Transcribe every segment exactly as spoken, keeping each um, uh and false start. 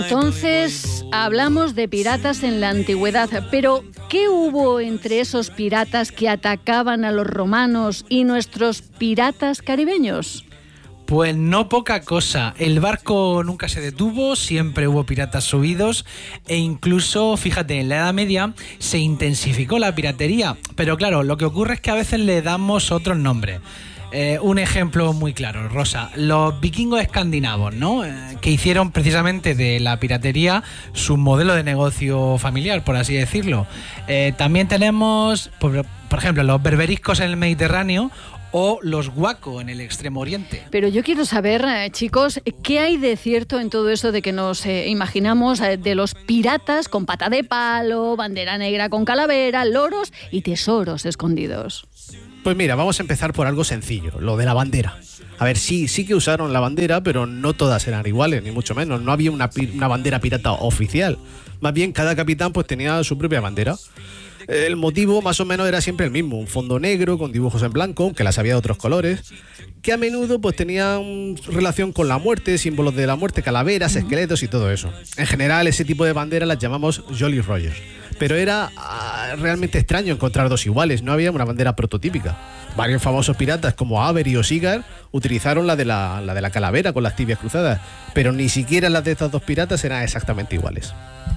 Entonces, hablamos de piratas en la antigüedad, pero ¿qué hubo entre esos piratas que atacaban a los romanos y nuestros piratas caribeños? Pues no poca cosa. El barco nunca se detuvo, siempre hubo piratas subidos e incluso, fíjate, en la Edad Media se intensificó la piratería. Pero claro, lo que ocurre es que a veces le damos otros nombres. Eh, un ejemplo muy claro, Rosa, los vikingos escandinavos, ¿no? Eh, que hicieron precisamente de la piratería su modelo de negocio familiar, por así decirlo. Eh, también tenemos, por, por ejemplo, los berberiscos en el Mediterráneo o los guaco en el Extremo Oriente. Pero yo quiero saber, eh, chicos, ¿qué hay de cierto en todo eso de que nos eh, imaginamos eh, de los piratas con pata de palo, bandera negra con calavera, loros y tesoros escondidos? Pues mira, vamos a empezar por algo sencillo, lo de la bandera. A ver, sí, sí que usaron la bandera, pero no todas eran iguales, ni mucho menos. No había una, una bandera pirata oficial. Más bien, cada capitán pues tenía su propia bandera. El motivo más o menos era siempre el mismo, un fondo negro con dibujos en blanco, aunque las había de otros colores, que a menudo pues tenían relación con la muerte, símbolos de la muerte, calaveras, esqueletos y todo eso. En general, ese tipo de banderas las llamamos Jolly Rogers. Pero era uh, realmente extraño encontrar dos iguales, no había una bandera prototípica. Varios famosos piratas como Avery o Seagar utilizaron la de la, la de la calavera con las tibias cruzadas, pero ni siquiera las de estas dos piratas eran exactamente iguales.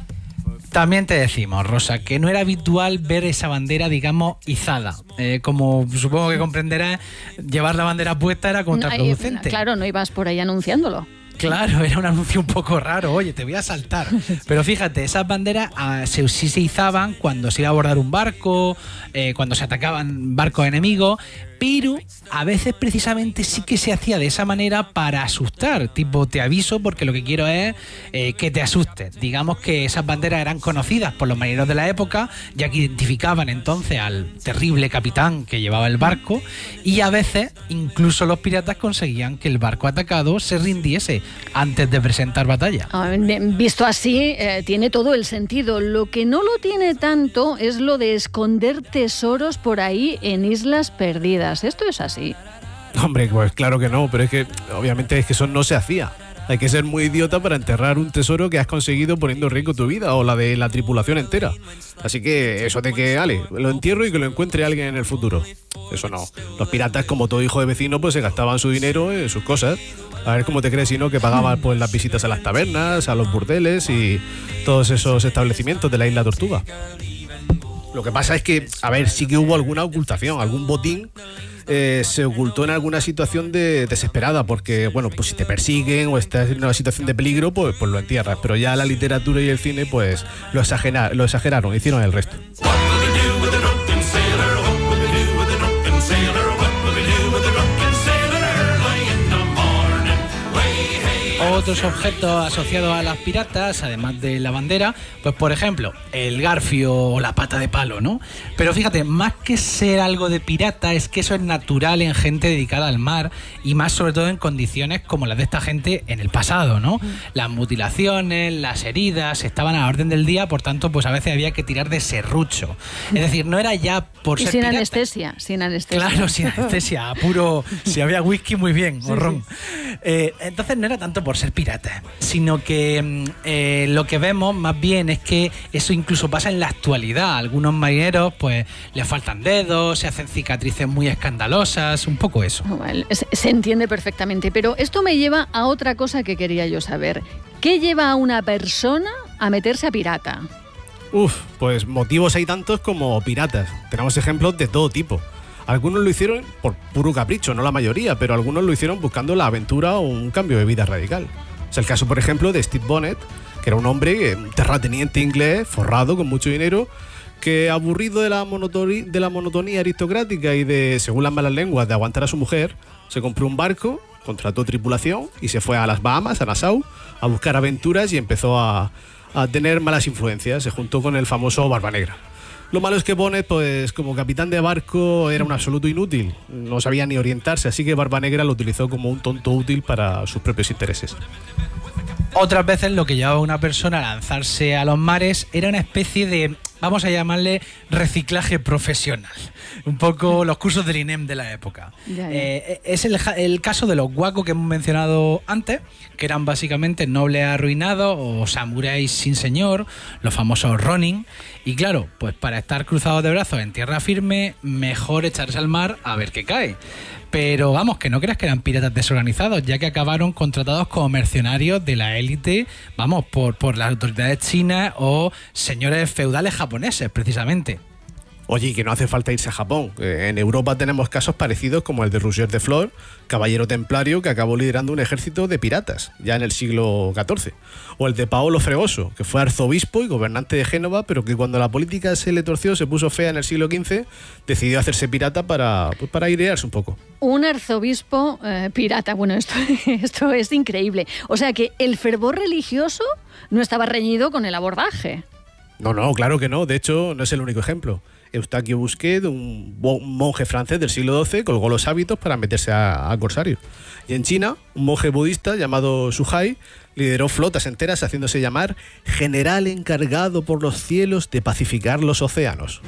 También te decimos, Rosa, que no era habitual ver esa bandera, digamos, izada. Eh, como supongo que comprenderás, llevar la bandera puesta era contraproducente. Claro, no ibas por ahí anunciándolo. Claro, era un anuncio un poco raro. Oye, te voy a saltar. Pero fíjate, esas banderas ah, se, sí se izaban cuando se iba a abordar un barco, eh, cuando se atacaban barcos enemigos, pero a veces precisamente sí que se hacía de esa manera para asustar. Tipo, te aviso porque lo que quiero es eh, que te asustes. Digamos que esas banderas eran conocidas por los marineros de la época, ya que identificaban entonces al terrible capitán que llevaba el barco, y a veces incluso los piratas conseguían que el barco atacado se rindiese antes de presentar batalla. Visto así, eh, tiene todo el sentido. Lo que no lo tiene tanto es lo de esconder tesoros por ahí en islas perdidas. ¿Esto es así? Hombre, pues claro que no, pero es que obviamente es que eso no se hacía. Hay que ser muy idiota para enterrar un tesoro que has conseguido poniendo en riesgo tu vida o la de la tripulación entera. Así que eso de que, ale, lo entierro y que lo encuentre alguien en el futuro. Eso no. Los piratas, como todo hijo de vecino, pues se gastaban su dinero en sus cosas. A ver cómo te crees, si no, que pagaban pues las visitas a las tabernas, a los burdeles y todos esos establecimientos de la isla Tortuga. Lo que pasa es que, a ver, sí que hubo alguna ocultación, algún botín eh, se ocultó en alguna situación de desesperada, porque, bueno, pues si te persiguen o estás en una situación de peligro, pues, pues lo entierras. Pero ya la literatura y el cine, pues lo, exagera, lo exageraron, hicieron el resto. Otros objetos asociados a las piratas, además de la bandera, pues por ejemplo, el garfio o la pata de palo, ¿no? Pero fíjate, más que ser algo de pirata, es que eso es natural en gente dedicada al mar y más sobre todo en condiciones como las de esta gente en el pasado, ¿no? Las mutilaciones, las heridas estaban a la orden del día, por tanto, pues a veces había que tirar de serrucho. Es decir, no era ya por y ser sin pirata. anestesia, sin anestesia. Claro, sin anestesia, puro, si había whisky muy bien, o ron. Sí, sí. Eh, entonces no era tanto por ser pirata, sino que eh, lo que vemos más bien es que eso incluso pasa en la actualidad. Algunos marineros pues les faltan dedos, se hacen cicatrices muy escandalosas, un poco eso. Bueno, se entiende perfectamente, pero esto me lleva a otra cosa que quería yo saber. ¿Qué lleva a una persona a meterse a pirata? Uf, pues motivos hay tantos como piratas. Tenemos ejemplos de todo tipo. Algunos lo hicieron por puro capricho, no la mayoría, pero algunos lo hicieron buscando la aventura o un cambio de vida radical. Es el caso, por ejemplo, de Steve Bonnet, que era un hombre, un terrateniente inglés, forrado, con mucho dinero, que aburrido de la, monotoni- de la monotonía aristocrática y de, según las malas lenguas, de aguantar a su mujer, se compró un barco, contrató tripulación y se fue a las Bahamas, a Nassau, a buscar aventuras y empezó a, a tener malas influencias. Se juntó con el famoso Barba Negra. Lo malo es que Bonnet, pues como capitán de barco, era un absoluto inútil. No sabía ni orientarse, así que Barba Negra lo utilizó como un tonto útil para sus propios intereses. Otras veces lo que llevaba a una persona a lanzarse a los mares era una especie de vamos a llamarle reciclaje profesional. Un poco los cursos del I N E M de la época. Ya, ya. Eh, es el, el caso de los guacos que hemos mencionado antes, que eran básicamente nobles arruinados o samuráis sin señor, los famosos ronin. Y claro, pues para estar cruzados de brazos en tierra firme, mejor echarse al mar a ver qué cae. Pero vamos, que no creas que eran piratas desorganizados, ya que acabaron contratados como mercenarios de la élite, vamos, por, por las autoridades chinas o señores feudales japoneses, precisamente. Oye, que no hace falta irse a Japón. En Europa tenemos casos parecidos como el de Roger de Flor, caballero templario que acabó liderando un ejército de piratas, ya en el siglo catorce. O el de Paolo Fregoso, que fue arzobispo y gobernante de Génova, pero que cuando la política se le torció, se puso fea en el siglo quince, decidió hacerse pirata para, pues, para airearse un poco. Un arzobispo eh, pirata. Bueno, esto, esto es increíble. O sea que el fervor religioso no estaba reñido con el abordaje. No, no, claro que no. De hecho, no es el único ejemplo. Eustaquio Busquet, un monje francés del siglo doce, colgó los hábitos para meterse a, a corsario. Y en China, un monje budista llamado Suhai lideró flotas enteras haciéndose llamar general encargado por los cielos de pacificar los océanos.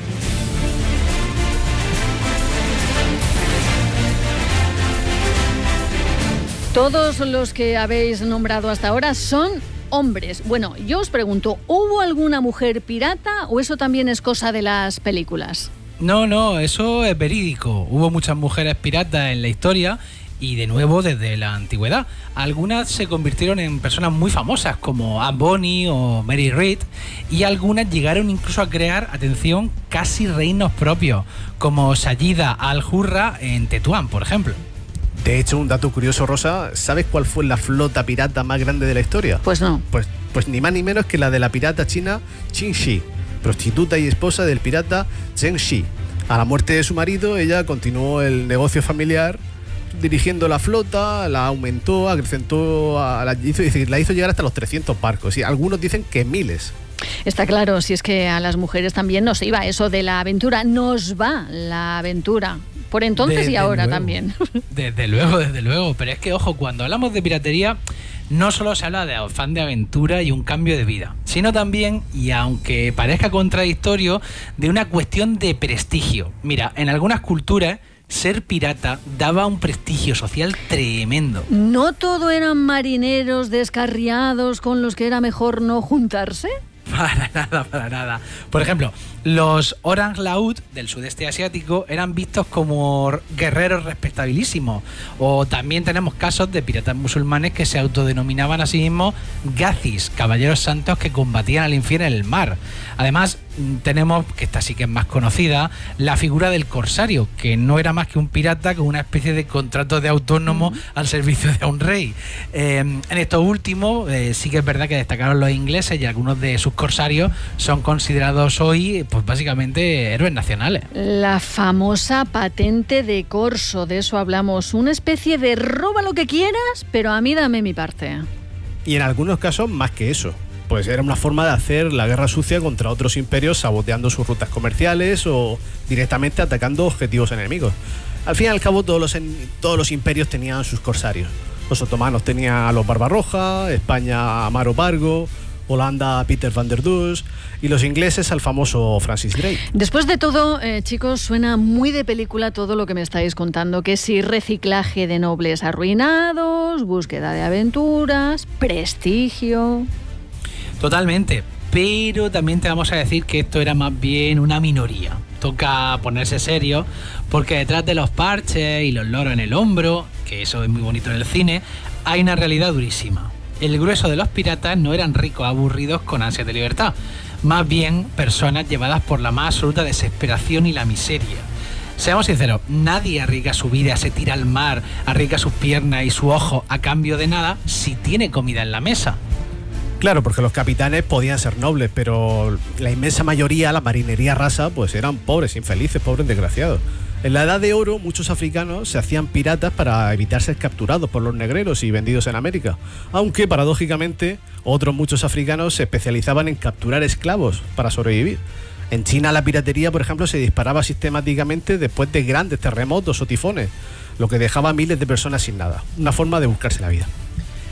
Todos los que habéis nombrado hasta ahora son hombres. Bueno, yo os pregunto, ¿hubo alguna mujer pirata o eso también es cosa de las películas? No, no, eso es verídico. Hubo muchas mujeres piratas en la historia y de nuevo desde la antigüedad. Algunas se convirtieron en personas muy famosas como Anne Bonny o Mary Read y algunas llegaron incluso a crear, atención, casi reinos propios, como Sayida al-Hurra en Tetuán, por ejemplo. De hecho, un dato curioso, Rosa, ¿sabes cuál fue la flota pirata más grande de la historia? Pues no. Pues, pues ni más ni menos que la de la pirata china Qin Shi, prostituta y esposa del pirata Zheng Shi. A la muerte de su marido, ella continuó el negocio familiar dirigiendo la flota, la aumentó, acrecentó, a la, hizo, la hizo llegar hasta los trescientos barcos y algunos dicen que miles. Está claro, si es que a las mujeres también nos iba eso de la aventura, nos va la aventura. Por entonces desde y ahora luego, también. Desde luego, desde luego. Pero es que, ojo, cuando hablamos de piratería, no solo se habla de afán de aventura y un cambio de vida, sino también, y aunque parezca contradictorio, de una cuestión de prestigio. Mira, en algunas culturas, ser pirata daba un prestigio social tremendo. ¿No todo eran marineros descarriados con los que era mejor no juntarse? Para nada, para nada. Por ejemplo, los Orang Laut del sudeste asiático eran vistos como guerreros respetabilísimos. O también tenemos casos de piratas musulmanes que se autodenominaban a sí mismos Gazis, caballeros santos que combatían al infierno en el mar. Además, tenemos, que esta sí que es más conocida, la figura del corsario, que no era más que un pirata con una especie de contrato de autónomo mm. al servicio de un rey. Eh, en esto último, eh, sí que es verdad que destacaron los ingleses y algunos de sus corsarios son considerados hoy, pues básicamente, héroes nacionales. La famosa patente de corso, de eso hablamos. Una especie de roba lo que quieras, pero a mí dame mi parte. Y en algunos casos más que eso. Pues era una forma de hacer la guerra sucia contra otros imperios, saboteando sus rutas comerciales o directamente atacando objetivos enemigos. Al fin y al cabo, todos los, todos los imperios tenían sus corsarios. Los otomanos tenían a los Barbarroja, España a Maro Pargo, Holanda a Peter van der Does y los ingleses al famoso Francis Drake. Después de todo, eh, chicos, suena muy de película todo lo que me estáis contando, que si reciclaje de nobles arruinados, búsqueda de aventuras, prestigio... Totalmente, pero también te vamos a decir que esto era más bien una minoría. Toca ponerse serio, porque detrás de los parches y los loros en el hombro, que eso es muy bonito en el cine, hay una realidad durísima. El grueso de los piratas no eran ricos aburridos con ansias de libertad, más bien personas llevadas por la más absoluta desesperación y la miseria. Seamos sinceros, nadie arriesga su vida, se tira al mar, arriesga sus piernas y su ojo a cambio de nada si tiene comida en la mesa. Claro, porque los capitanes podían ser nobles, pero la inmensa mayoría, la marinería rasa, pues eran pobres, infelices, pobres desgraciados. En la Edad de Oro, muchos africanos se hacían piratas para evitar ser capturados por los negreros y vendidos en América. Aunque, paradójicamente, otros muchos africanos se especializaban en capturar esclavos para sobrevivir. En China, la piratería, por ejemplo, se disparaba sistemáticamente después de grandes terremotos o tifones, lo que dejaba a miles de personas sin nada. Una forma de buscarse la vida.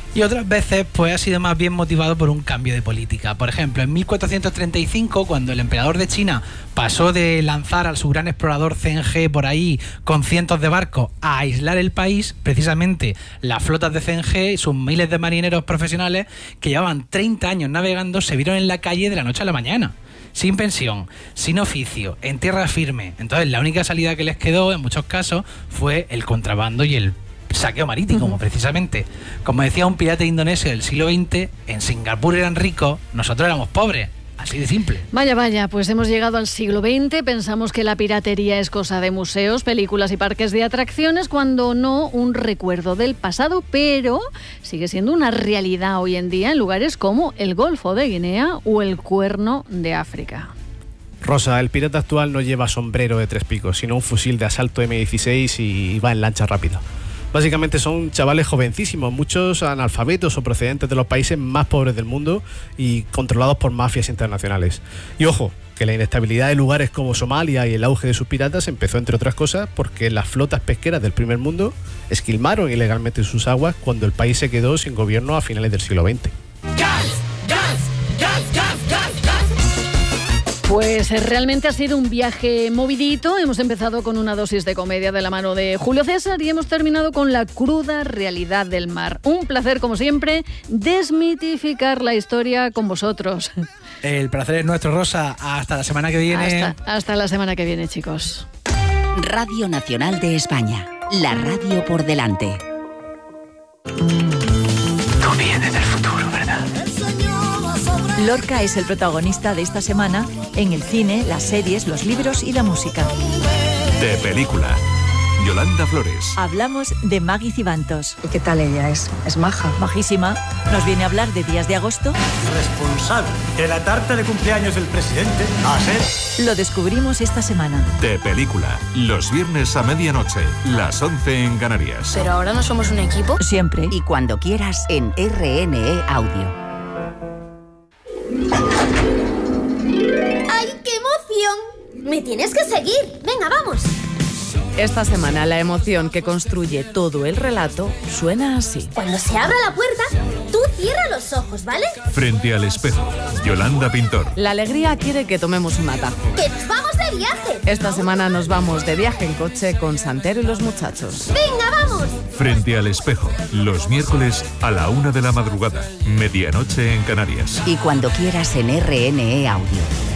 Y otras veces pues ha sido más bien motivado por un cambio de política. Por ejemplo, en mil cuatrocientos treinta y cinco, cuando el emperador de China pasó de lanzar a su gran explorador Zheng He por ahí con cientos de barcos a aislar el país, precisamente las flotas de Zheng He y sus miles de marineros profesionales que llevaban treinta años navegando se vieron en la calle de la noche a la mañana, sin pensión, sin oficio, en tierra firme. Entonces la única salida que les quedó en muchos casos fue el contrabando y el saqueo marítimo, uh-huh. precisamente. Como decía un pirata indonesio del siglo veinte, en Singapur eran ricos, nosotros éramos pobres. Así de simple. Vaya, vaya, pues hemos llegado al siglo veinte, pensamos que la piratería es cosa de museos, películas y parques de atracciones, cuando no un recuerdo del pasado, pero sigue siendo una realidad hoy en día en lugares como el Golfo de Guinea o el Cuerno de África. Rosa, el pirata actual no lleva sombrero de tres picos, sino un fusil de asalto eme dieciséis y va en lancha rápida. Básicamente son chavales jovencísimos, muchos analfabetos o procedentes de los países más pobres del mundo y controlados por mafias internacionales. Y ojo, que la inestabilidad de lugares como Somalia y el auge de sus piratas empezó, entre otras cosas, porque las flotas pesqueras del primer mundo esquilmaron ilegalmente sus aguas cuando el país se quedó sin gobierno a finales del siglo veinte. ¡Gas! ¡Gas! ¡Gas! ¡Gas! ¡Gas! ¡Gas! Pues realmente ha sido un viaje movidito. Hemos empezado con una dosis de comedia de la mano de Julio César y hemos terminado con la cruda realidad del mar. Un placer, como siempre, desmitificar la historia con vosotros. El placer es nuestro, Rosa. Hasta la semana que viene. Hasta, hasta la semana que viene, chicos. Radio Nacional de España. La radio por delante. Tú vienes del futuro, ¿verdad? Lorca es el protagonista de esta semana en el cine, las series, los libros y la música. De película. Yolanda Flores. Hablamos de Maggie Cibantos. ¿Y qué tal ella es? ¿Es maja? Majísima. Nos viene a hablar de Días de Agosto. Responsable de la tarta de cumpleaños del presidente a ser. Lo descubrimos esta semana. De película. Los viernes a medianoche, las once en Canarias. ¿Pero ahora no somos un equipo? Siempre. Y cuando quieras en R N E Audio. ¡Ay, qué emoción! Me tienes que seguir. Venga, vamos. Esta semana la emoción que construye todo el relato suena así. Cuando se abra la puerta, tú cierra los ojos, ¿vale? Frente al espejo, Yolanda Pintor. La alegría quiere que tomemos un atajo. ¡Que nos vamos de viaje! Esta semana nos vamos de viaje en coche con Santero y los muchachos. ¡Venga, vamos! Frente al espejo, los miércoles a la una de la madrugada, medianoche en Canarias. Y cuando quieras en R N E Audio.